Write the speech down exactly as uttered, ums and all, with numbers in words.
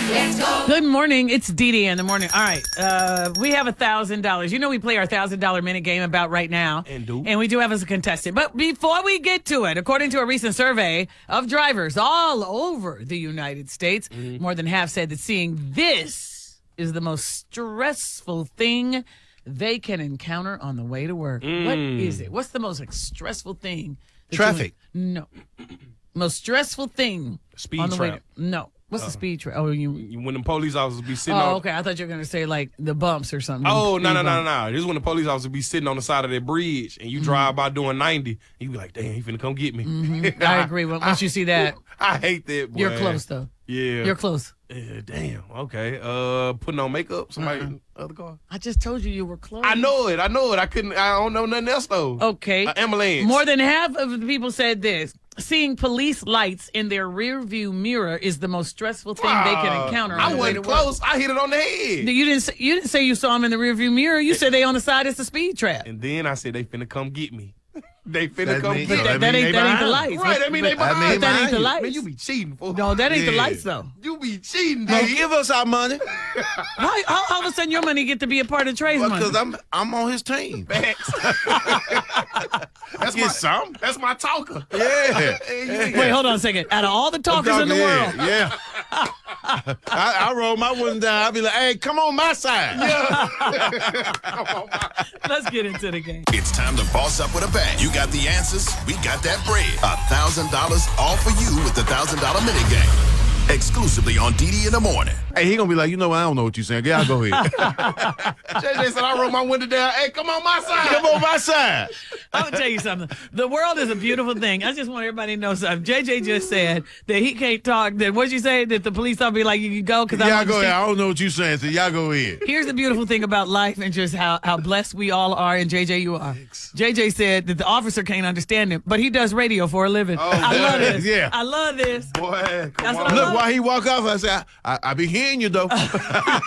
Let's go. Good morning. It's Dee Dee in the morning. All right. Uh, we have one thousand dollars. You know we play our one thousand dollars minute game about right now. And do. And we do have as a contestant. But before we get to it, according to a recent survey of drivers all over the United States, mm-hmm. more than half said that seeing this is the most stressful thing they can encounter on the way to work. Mm. What is it? What's the most like, stressful thing? Traffic. You, no. Most stressful thing Speed on the way trap. to, no. What's uh, the speed trap? Oh, you, you when the police officers be sitting oh, on. okay. I thought you were gonna say like the bumps or something. Oh no no no no no! This is when the police officers be sitting on the side of their bridge and you mm-hmm. drive by doing ninety. And you be like, damn, he finna come get me. Mm-hmm. I agree. Once you see that, I hate that. Boy. You're close though. Yeah, you're close. Yeah, damn. Okay. Uh, putting on makeup. Somebody uh-uh. other car. I just told you you were close. I know it. I know it. I couldn't. I don't know nothing else though. Okay. Uh, ambulance. More than half of the people said this. Seeing police lights in their rear view mirror is the most stressful thing uh, they can encounter. On I the wasn't way to close. work. I hit it on the head. You didn't. Say, you didn't say you saw them in the rear view mirror. You said they on the side. It's a speed trap. And then I said they finna come get me. They finna that come mean, get me. me. That, that, ain't, that ain't the lights. Right. I mean they behind. I mean, that ain't the lights. Man, you be cheating for. No, that ain't yeah. the lights though. You be cheating. Well, dude. give us our money. how, how, how all of a sudden your money get to be a part of Trey's well, money? Because I'm I'm on his team. that's Get my some. That's my talker. Yeah. Wait, hold on a second. Out of all the talkers in the yeah, world, yeah. I, I roll my window down. I be like, "Hey, come on my side." Yeah. Come on, my. Let's get into the game. It's time to boss up with a bang. You got the answers. We got that bread. A thousand dollars all for you with the thousand dollar mini game. Exclusively on Dee Dee in the morning. Hey, he gonna be like, you know, I don't know what you're saying. Yeah, go ahead. J J said I rolled my window down. Hey, come on my side. Come on my side. I'm gonna tell you something. The world is a beautiful thing. I just want everybody to know something. J J just said that he can't talk. That what'd you say? That the police will be like, you can go because I y'all don't go ahead. understand. I don't know what you're saying, so y'all go ahead. Here's the beautiful thing about life and just how, how blessed we all are, and J J, you are. J J said that the officer can't understand him, but he does radio for a living. Oh, I love this. Yeah. I love this. Boy, come That's on. what I Look, love. while he walk off, I said, I, I be hearing you though. That's